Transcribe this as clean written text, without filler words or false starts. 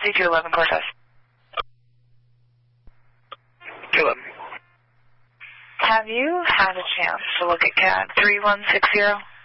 C211 Cortez. 211. Have you had a chance to look at CAD 3160?